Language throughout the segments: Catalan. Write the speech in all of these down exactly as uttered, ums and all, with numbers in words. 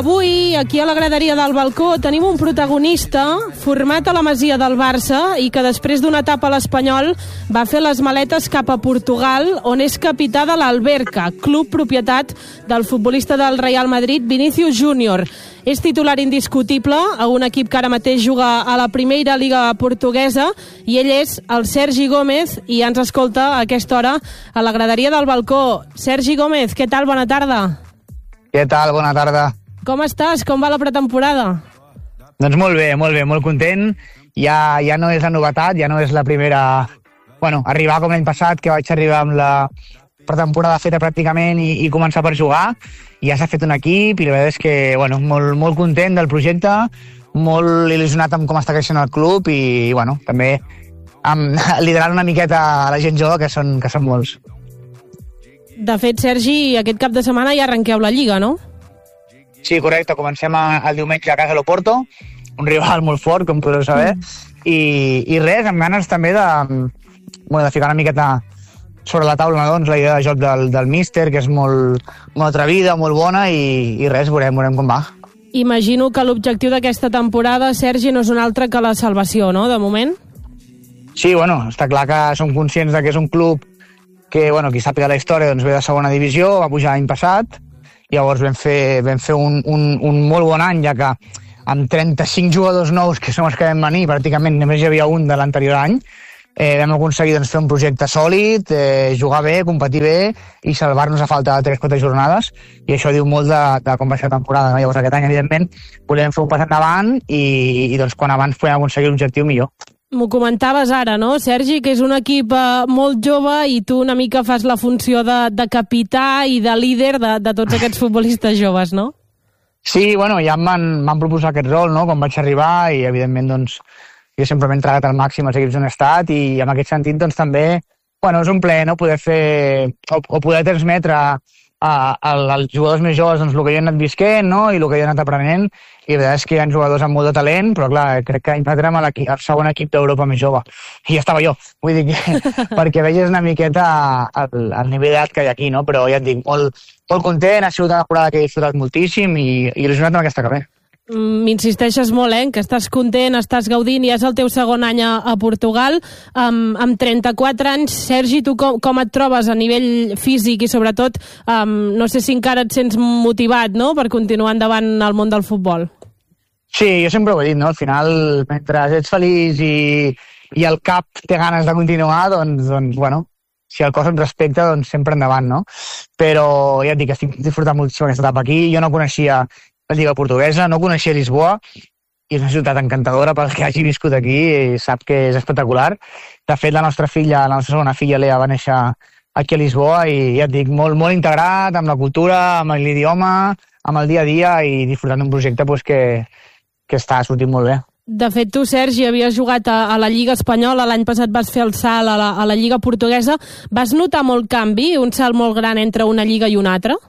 Avui, aquí a la graderia del balcó, tenim un protagonista format a la Masia del Barça i que després d'una etapa a l'Espanyol va fer les maletes cap a Portugal, on és capità de l'Alberca, club propietat del futbolista del Real Madrid, Vinícius Júnior. És titular indiscutible a un equip que ara mateix juga a la primera liga portuguesa i ell és el Sergi Gómez i ens escolta a aquesta hora a la graderia del balcó. Sergi Gómez, què tal? Bona tarda. Què tal? Bona tarda. Com estàs? Com va la pretemporada? Doncs molt bé, molt bé, molt content. Ja, ja no és la novetat, ja no és la primera... Bueno, arribar com l'any passat, que vaig arribar amb la pretemporada feta pràcticament i, i començar per jugar. Ja s'ha fet un equip i la veritat és que, bueno, molt, molt content del projecte, molt il·lusionat amb com està creixent el club i, bueno, també amb, liderant una miqueta a la gent jove, que són, que són molts. De fet, Sergi, aquest cap de setmana ja arrenqueu la Lliga, no? Sí, correcte. Comencem el diumenge a casa de l'Oporto, un rival molt fort, com podeu saber, mm. i, i res, amb ganes també de, bueno, de ficar una miqueta sobre la taula, doncs, la idea de joc del, del míster, que és molt, molt atrevida, molt bona, i, i res, veurem, veurem com va. Imagino que l'objectiu d'aquesta temporada, Sergi, no és un altre que la salvació, no?, de moment? Sí, bueno, està clar que som conscients de que és un club que, bueno, qui sàpiga la història, doncs ve de segona divisió, va pujar l'any passat. Llavors vam fer, vam fer un, un, un molt bon any, ja que amb trenta-cinc jugadors nous, que som els que vam venir, pràcticament només hi havia un de l'anterior any, eh, vam aconseguir doncs, fer un projecte sòlid, eh, jugar bé, competir bé i salvar-nos a falta de tres o quatre jornades, i això diu molt de, de com va ser la temporada. No? Llavors aquest any, evidentment, volem fer un pas endavant i, i doncs, quan abans podem aconseguir l'objectiu, millor. M'ho comentaves ara, no, Sergi, que és un equip eh, molt jove i tu una mica fas la funció de, de capità i de líder de, de tots aquests futbolistes joves, no? Sí, bueno, ja m'han proposat aquest rol, no?, quan vaig arribar i, evidentment, doncs, jo sempre m'he entregat al màxim als equips on he estat i, en aquest sentit, doncs, també, bueno, és un plaer, no?, poder fer, o, o poder transmetre a, a, als jugadors més joves, doncs, el que jo he anat visquent, no?, i el que jo he anat aprenent. I la veritat és que hi ha jugadors amb molt de talent, però clar, crec que entrem al segon equip d'Europa més jove. I ja estava jo, vull dir que perquè veies una miqueta el, el nivell d'edat que hi ha aquí, no? Però ja et dic, molt, molt content, ha sigut una temporada que he disfrutat moltíssim i, i il·lusionat amb aquesta carrera. M'insisteixes molt, eh, que estàs content, estàs gaudint, ja és el teu segon any a, a Portugal, amb, amb trenta-quatre anys. Sergi, tu com, com et trobes a nivell físic i sobretot, um, no sé si encara et sents motivat, no?, per continuar endavant al món del futbol? Sí, jo sempre ho he dit, no?, al final, mentre ets feliç i, i el cap té ganes de continuar, doncs, doncs bueno, si el cos et respecta, doncs sempre endavant, no? Però ja et dic, estic disfrutant moltíssim aquesta etapa aquí. Jo no coneixia la Lliga Portuguesa, no coneixia Lisboa, i és una ciutat encantadora pel que hagi viscut aquí, i sap que és espectacular. De fet, la nostra filla, la nostra segona filla, Lea, va néixer aquí a Lisboa, i ja et dic, molt, molt integrat amb la cultura, amb l'idioma, amb el dia a dia, i disfrutant d'un projecte pues, que, que està sortint molt bé. De fet, tu, Sergi, havies jugat a, a la Lliga Espanyola, l'any passat vas fer el salt a la, a la Lliga Portuguesa. Vas notar molt canvi, un salt molt gran entre una lliga i una altra?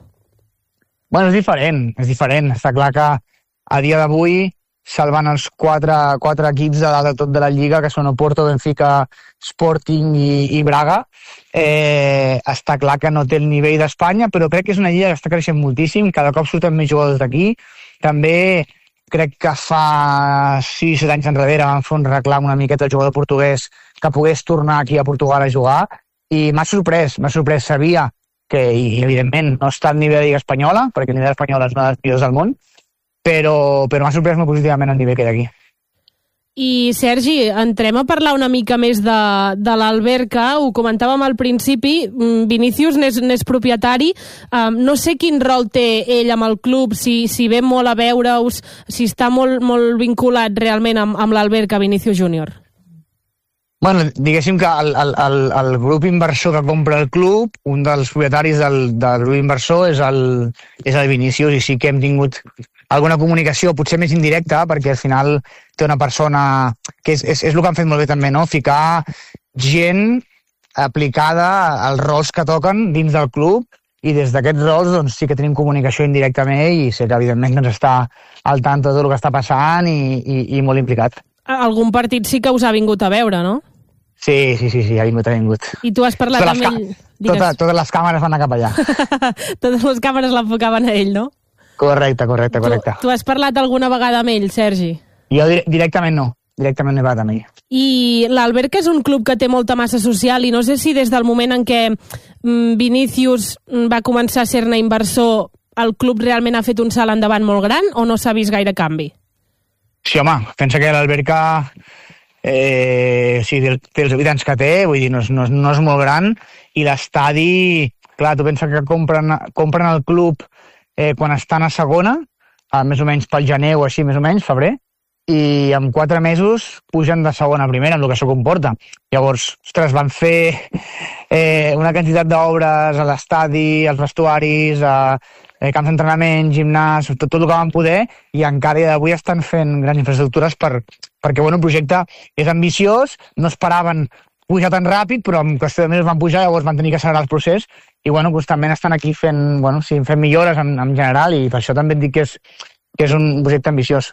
Bueno, és diferent, és diferent. Està clar que a dia d'avui, salvant els quatre, quatre equips de dalt de tot de la Lliga, que són Oporto, Benfica, Sporting i, i Braga, eh, està clar que no té el nivell d'Espanya, però crec que és una lliga que està creixent moltíssim, cada cop surten més jugadors d'aquí. També crec que fa sis set anys enrere van fer un reclam una miqueta al jugador portuguès que pogués tornar aquí a Portugal a jugar, i m'ha sorprès, m'ha sorprès, sabia que, i evidentment, no està al nivell de Lliga Espanyola, perquè el nivell espanyola és una de les millors del món, però, però m'ha sorprès molt positivament el nivell que hi ha aquí. I, Sergi, entrem a parlar una mica més de, de l'Alberca. Ho comentàvem al principi, Vinícius n'és propietari. Um, no sé quin rol té ell amb el club, si, si ve molt a veure-us, si està molt, molt vinculat realment amb, amb l'Alberca, Vinícius Júnior. Bueno, diguéssim que el, el, el, el grup inversor que compra el club, un dels propietaris del, del grup inversor és el, és el Vinícius, i sí que hem tingut alguna comunicació, potser més indirecta, perquè al final té una persona que és, és, és el que han fet molt bé també, no? Ficar gent aplicada als rols que toquen dins del club, i des d'aquests rols doncs, sí que tenim comunicació indirecta amb ell, i sé que evidentment doncs, està al tanto de tot el que està passant i, i, i molt implicat. Algun partit sí que us ha vingut a veure, no? Sí, sí, sí, sí, ha vingut, ha vingut. I tu has parlat amb ell? Totes, totes les càmeres van anar cap allà. Totes les càmeres l'enfocaven a ell, no? Correcte, correcte, correcte. Tu, tu has parlat alguna vegada amb ell, Sergi? Jo directament no, directament no he parlat amb ell. I l'Alberca és un club que té molta massa social i no sé si des del moment en què Vinícius va començar a ser-ne inversor el club realment ha fet un salt endavant molt gran o no s'ha vist gaire canvi? Sí, home, pensa que l'Alberca eh, sí, té els habitants que té, vull dir, no és, no és, no és molt gran, i l'estadi, clar, tu pensa que compren, compren el club eh, quan estan a segona, a, més o menys pel gener o així, més o menys, febrer, i en quatre mesos pugen de segona a primera, amb el que això comporta. Llavors, ostres, van fer eh, una quantitat d'obres a l'estadi, als vestuaris, a eh, camps d'entrenament, gimnàs, tot, tot el que van poder, i encara d'avui estan fent grans infraestructures per, perquè bueno, el projecte és ambiciós, no esperaven pujar tan ràpid, però en qüestió de mesos van pujar, llavors van tenir que accelerar el procés, i bueno, constantment estan aquí fent, bueno, sí, fent millores en, en general, i per això també et dic que és, que és un projecte ambiciós.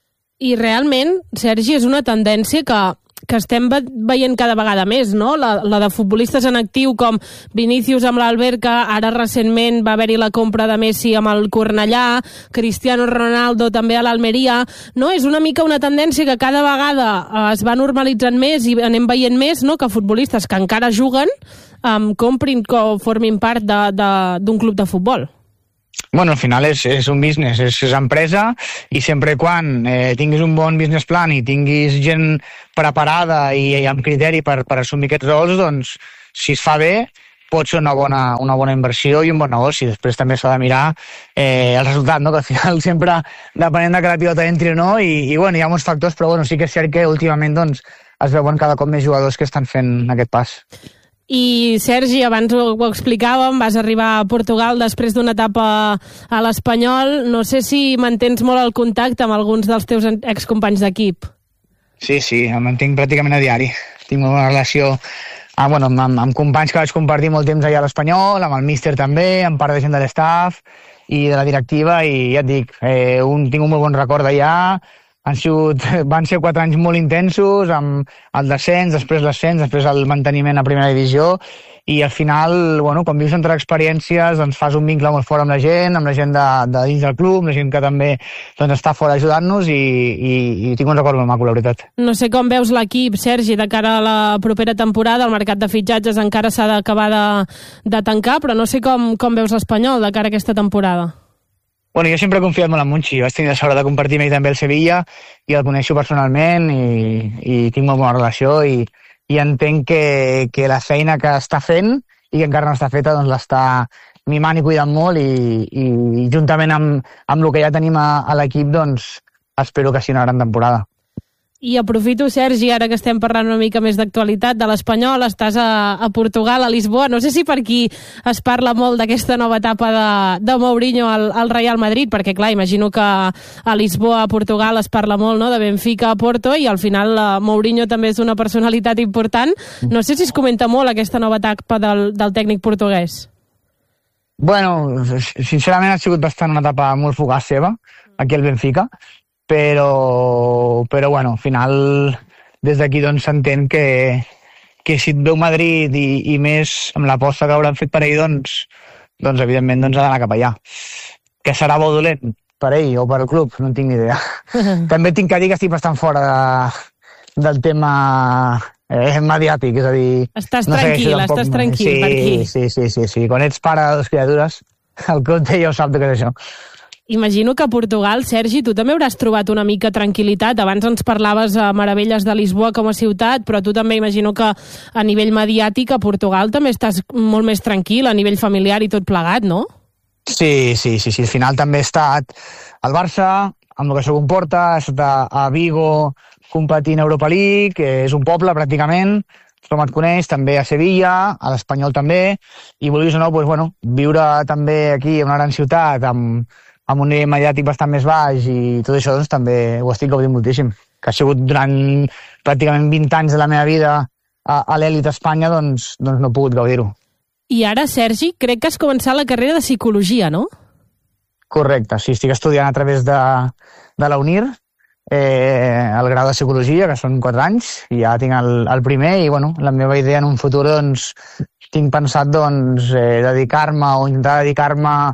I realment, Sergi, és una tendència que, que estem veient cada vegada més, no? La, la de futbolistes en actiu com Vinícius amb l'Alberca, ara recentment va haver-hi la compra de Messi amb el Cornellà, Cristiano Ronaldo també a l'Almeria, no? És una mica una tendència que cada vegada es va normalitzant més i anem veient més, no? Que futbolistes que encara juguen um, comprin o formin part d'un club de futbol. Bueno, al final és, és un business, és, és empresa, i sempre quan eh, tinguis un bon business plan i tinguis gent preparada i, i amb criteri per, per assumir aquests rols, doncs, si es fa bé, pot ser una bona, una bona inversió i un bon negoci. Després també s'ha de mirar eh, el resultat, no? Que al final sempre, depenent de que la pilota entri o no, i, i bueno, hi ha molts factors, però bueno, sí que és cert que últimament doncs, es veuen cada cop més jugadors que estan fent aquest pas. I, Sergi, abans ho, ho explicàvem, vas arribar a Portugal després d'una etapa a l'Espanyol. No sé si mantens molt el contacte amb alguns dels teus excompanys d'equip. Sí, sí, em mantinc pràcticament a diari. Tinc una relació ah, bueno, amb, amb companys que vaig compartir molt temps allà a l'Espanyol, amb el míster també, amb part de gent de l'estaff i de la directiva, i ja et dic, eh, un, tinc un molt bon record d'allà. Han sigut, van ser quatre anys molt intensos, amb el descens, després l'ascens, després el manteniment a primera divisió, i al final, bueno, quan vius entre experiències, doncs fas un vincle molt fort amb la gent, amb la gent de, de dins del club, la gent que també doncs, està fora ajudant-nos, i, i, i tinc un record molt maco, la veritat. No sé com veus l'equip, Sergi, de cara a la propera temporada. El mercat de fitxatges encara s'ha d'acabar de, de tancar, però no sé com, com veus l'Espanyol de cara a aquesta temporada. Bueno, jo sempre he confiat molt en Monchi. Vaig tenir la sort de compartir amb ell també el Sevilla i el coneixo personalment, i, i tinc molt bona relació, i, i entenc que, que la feina que està fent i que encara no està feta, doncs l'està mimant i cuidant molt, i, i, i juntament amb, amb el que ja tenim a, a l'equip, doncs espero que sigui una gran temporada. I aprofito, Sergi, ara que estem parlant una mica més d'actualitat de l'Espanyol, estàs a, a Portugal, a Lisboa. No sé si per aquí es parla molt d'aquesta nova etapa de, de Mourinho al, al Real Madrid, perquè, clar, imagino que a Lisboa, a Portugal, es parla molt, no?, de Benfica a Porto, i al final uh, Mourinho també és una personalitat important. No sé si es comenta molt aquesta nova etapa del, del tècnic portuguès. Bueno, sincerament ha sigut bastant una etapa molt fugaç seva, aquí al Benfica, però, però bueno, al final des d'aquí doncs s'entén que, que si et veu Madrid i, i més amb l'aposta que hauran fet per ell, doncs, doncs evidentment doncs ha d'anar cap allà. Que serà bo dolent per ell o per el club, no en tinc ni idea. També tinc que dir que estic bastant fora de, del tema eh, mediàtic, és a dir... Estàs no tranquil, tampoc, estàs tranquil sí, per aquí. Sí, sí, sí, sí. Quan ets pare de dues criatures, el compte ja ho sap de què és això. Imagino que a Portugal, Sergi, tu també hauràs trobat una mica tranquil·litat. Abans ens parlaves a meravelles de Lisboa com a ciutat, però tu també imagino que a nivell mediàtic a Portugal també estàs molt més tranquil, a nivell familiar i tot plegat, no? Sí, sí, sí, sí. Al final també he estat al Barça, amb el que això comporta, he estat a, a Vigo competint a Europa League, que és un poble pràcticament, tothom et coneix, també a Sevilla, a l'Espanyol també, i vulguis o no, doncs, bueno, viure també aquí en una gran ciutat, amb amb un nivell mediàtic bastant més baix i tot això, doncs també ho estic gaudint moltíssim. Que ha sigut durant pràcticament vint anys de la meva vida a, a l'èlit d'Espanya, doncs, doncs no he pogut gaudir-ho. I ara, Sergi, crec que has començat la carrera de Psicologia, no? Correcte, sí, estic estudiant a través de, de la UNIR, eh, el grau de Psicologia, que són quatre anys, i ja tinc el, el primer, i bueno, la meva idea en un futur, doncs, tinc pensat doncs, eh, dedicar-me o intentar dedicar-me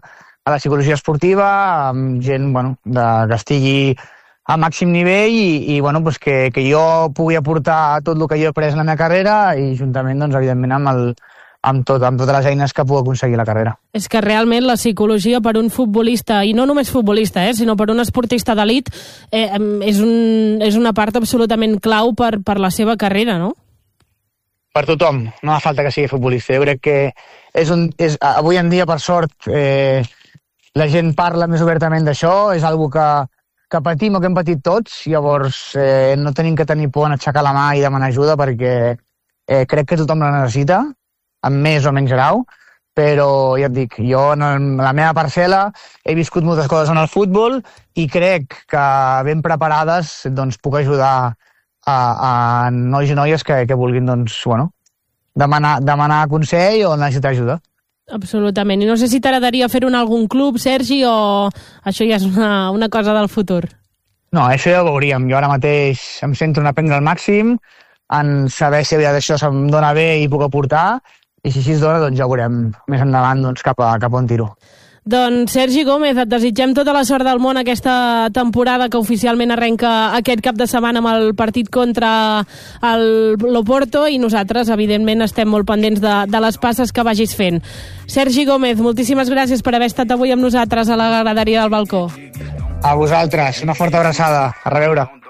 a la psicologia esportiva, amb gent bueno, de, que estigui a màxim nivell i, i bueno, pues que, que jo pugui aportar tot el que jo he après en la meva carrera i juntament, doncs, evidentment, amb, el, amb, tot, amb totes les eines que puc aconseguir la carrera. És que realment la psicologia per un futbolista, i no només futbolista, eh, sinó per un esportista d'elit, eh, és, un, és una part absolutament clau per, per la seva carrera, no? Per tothom, no fa falta que sigui futbolista. Jo crec que és un, és, avui en dia, per sort, eh, la gent parla més obertament d'això, és algo que que patim o que hem patit tots, llavors eh, no tenim que tenir por en aixecar la mà i demanar ajuda perquè eh, crec que tothom la necessita, amb més o menys grau, però ja et dic, jo en la meva parcel·la he viscut moltes coses en el futbol i crec que ben preparades doncs, puc ajudar a, a nois i noies que, que vulguin doncs, bueno, demanar, demanar consell o necessitar ajuda. Absolutament. I no sé si t'agradaria fer-ho en algun club, Sergi, o això ja és una, una cosa del futur? No, això ja ho veuríem. Jo ara mateix em centro en aprendre al màxim, en saber si això se'm dona bé i puc aportar, i si així es dona, doncs ja ho veurem més endavant doncs, cap, a, cap a on tiro. Doncs Sergi Gómez, et desitgem tota la sort del món aquesta temporada que oficialment arrenca aquest cap de setmana amb el partit contra el l'Oporto i nosaltres, evidentment, estem molt pendents de, de les passes que vagis fent. Sergi Gómez, moltíssimes gràcies per haver estat avui amb nosaltres a la graderia del balcó. A vosaltres, una forta abraçada. A reveure.